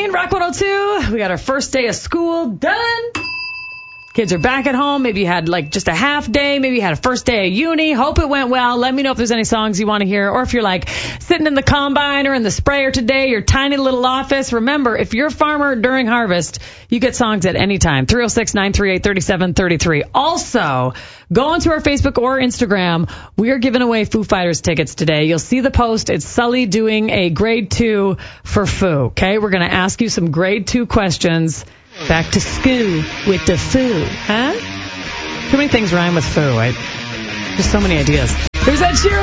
morning, Rock 102. We got our first day of school done. Kids are back at home. Maybe you had just a half day. Maybe you had a first day of uni. Hope it went well. Let me know if there's any songs you want to hear. Or if you're sitting in the combine or in the sprayer today, your tiny little office. Remember, if you're a farmer during harvest, you get songs at any time. 306-938-3733. Also, go onto our Facebook or Instagram. We are giving away Foo Fighters tickets today. You'll see the post. It's Sully doing a grade 2 for Foo. Okay, we're going to ask you some grade 2 questions. Back to school with the Foo, huh? Too many things rhyme with Foo, right? Just so many ideas. There's Ed Sheeran.